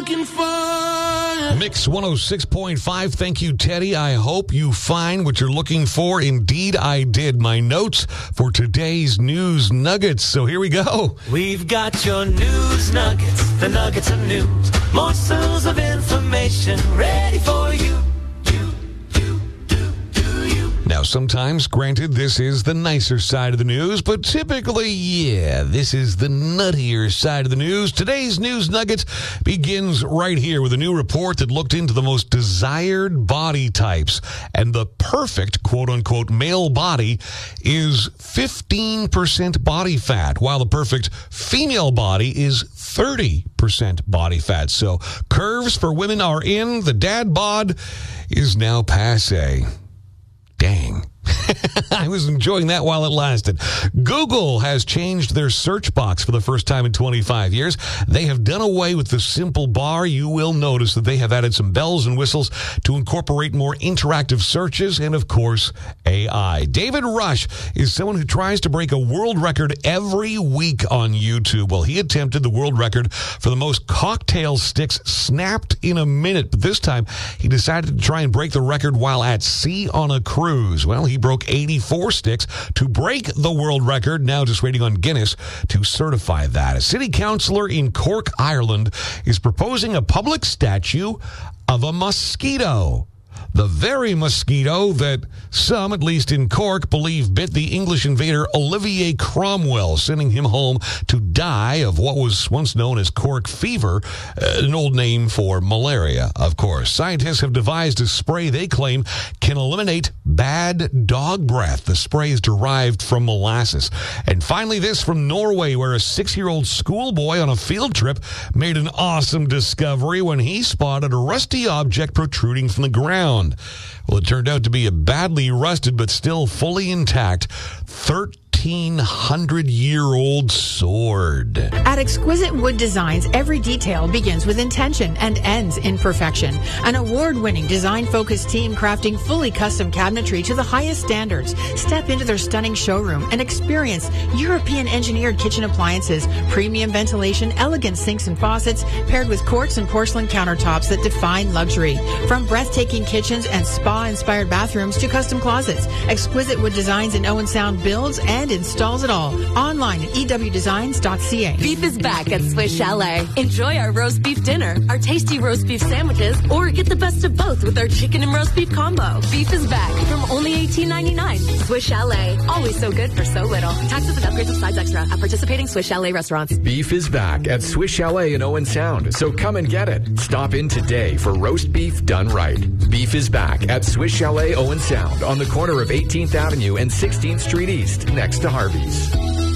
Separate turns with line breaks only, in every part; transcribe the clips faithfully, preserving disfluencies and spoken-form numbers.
Mix one oh six point five. Thank you, Teddy. I hope you find what you're looking for. Indeed, I did. My notes for today's news nuggets. So here we go.
We've got your news nuggets, the nuggets of news, morsels of information ready for you.
Now, sometimes, granted, this is the nicer side of the news, but typically, yeah, this is the nuttier side of the news. Today's News Nuggets begins right here with a new report that looked into the most desired body types. And the perfect, quote-unquote, male body is fifteen percent body fat, while the perfect female body is thirty percent body fat. So, curves for women are in. The dad bod is now passé. Dang. I was enjoying that while it lasted. Google has changed their search box for the first time in twenty-five years. They have done away with the simple bar. You will notice that they have added some bells and whistles to incorporate more interactive searches and, of course, A I. David Rush is someone who tries to break a world record every week on YouTube. Well, he attempted the world record for the most cocktail sticks snapped in a minute, but this time he decided to try and break the record while at sea on a cruise. Well, he broke eighty-four sticks to break the world record, now just waiting on Guinness to certify that. A city councillor in Cork, Ireland, is proposing a public statue of a mosquito. The very mosquito that some, at least in Cork, believe bit the English invader Olivier Cromwell, sending him home to die of what was once known as Cork fever, an old name for malaria, of course. Scientists have devised a spray they claim can eliminate bad dog breath. The spray is derived from molasses. And finally, this from Norway, where a six-year-old schoolboy on a field trip made an awesome discovery when he spotted a rusty object protruding from the ground. Well, it turned out to be a badly rusted but still fully intact thirteen hundred year old sword.
At Exquisite Wood Designs, every detail begins with intention and ends in perfection. An award-winning design-focused team crafting fully custom cabinetry to the highest standards. Step into their stunning showroom and experience European-engineered kitchen appliances, premium ventilation, elegant sinks and faucets, paired with quartz and porcelain countertops that define luxury. From breathtaking kitchens and spa-inspired bathrooms to custom closets, Exquisite Wood Designs in Owen Sound builds and installs it all. Online at e w designs dot c a.
Beef is back at Swiss Chalet. Enjoy our roast beef dinner, our tasty roast beef sandwiches, or get the best of both with our chicken and roast beef combo. Beef is back from only eighteen ninety-nine. Swiss Chalet. Always so good for so little. Taxes and upgrades with sides extra at participating Swiss Chalet restaurants.
Beef is back at Swiss Chalet in Owen Sound, so come and get it. Stop in today for roast beef done right. Beef is back at Swiss Chalet Owen Sound on the corner of eighteenth Avenue and sixteenth Street East, next to Harvey's.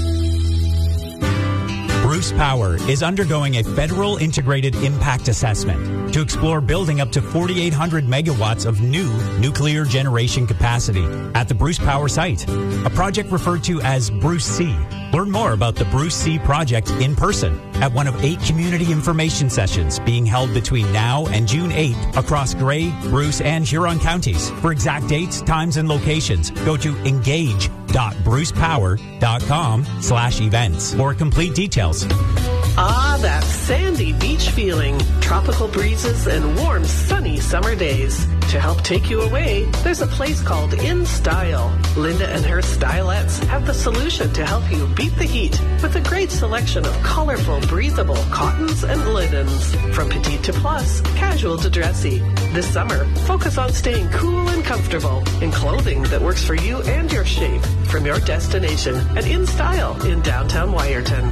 Bruce Power is undergoing a federal integrated impact assessment to explore building up to forty-eight hundred megawatts of new nuclear generation capacity at the Bruce Power site, a project referred to as Bruce C. Learn more about the Bruce C project in person at one of eight community information sessions being held between now and June eighth across Grey, Bruce, and Huron counties. For exact dates, times, and locations, go to engage dot bruce power dot com slash events for complete details.
Ah, that sandy beach feeling, tropical breezes, and warm, sunny summer days. To help take you away, there's a place called In Style. Linda and her stylettes have the solution to help you beat the heat with a great selection of colorful, breathable cottons and linens. From petite to plus, casual to dressy. This summer, focus on staying cool and comfortable in clothing that works for you and your shape. From your destination at In Style in downtown Wyerton.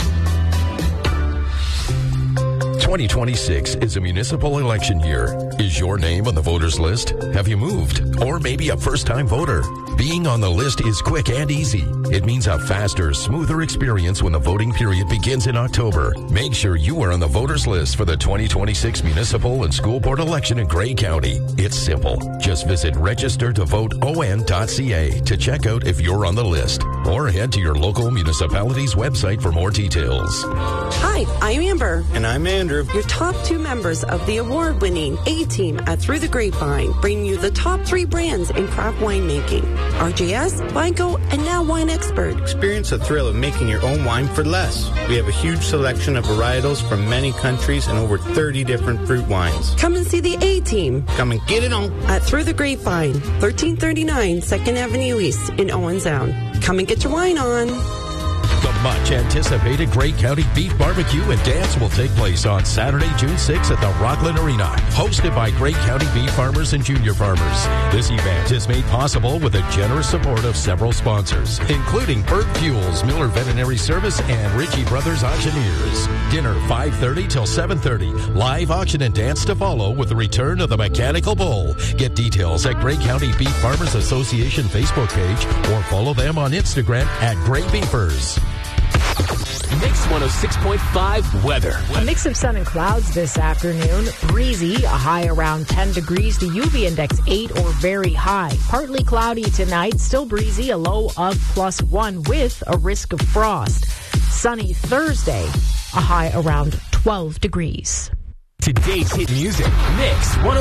twenty twenty-six is a municipal election year. Is your name on the voters list? Have you moved? Or maybe a first-time voter? Being on the list is quick and easy. It means a faster, smoother experience when the voting period begins in October. Make sure you are on the voters list for the twenty twenty-six municipal and school board election in Grey County. It's simple. Just visit register to vote o n dot c a to check out if you're on the list. Or head to your local municipality's website for more details.
Hi, I'm Amber.
And I'm Andrew.
Your top two members of the award-winning A-Team at Through the Grapevine, bringing you the top three brands in craft winemaking. R J S, Vico, and now Wine Expert.
Experience the thrill of making your own wine for less. We have a huge selection of varietals from many countries and over thirty different fruit wines.
Come and see the A-Team.
Come and get it on.
At Through the Grapevine, thirteen thirty-nine second Avenue East in Owen Sound. Come and get your wine on.
The much-anticipated Grey County Beef Barbecue and Dance will take place on Saturday, June sixth at the Rockland Arena, hosted by Grey County beef farmers and junior farmers. This event is made possible with the generous support of several sponsors, including Berg Fuels, Miller Veterinary Service, and Ritchie Brothers Auctioneers. Dinner five thirty till seven thirty. Live auction and dance to follow with the return of the Mechanical Bull. Get details at Grey County Beef Farmers Association Facebook page or follow them on Instagram at Grey Beefers.
Mix one oh six point five weather.
A mix of sun and clouds this afternoon. Breezy, a high around ten degrees. The U V index eight or very high. Partly cloudy tonight. Still breezy, a low of plus one with a risk of frost. Sunny Thursday, a high around twelve degrees.
Today's hit music. Mix one oh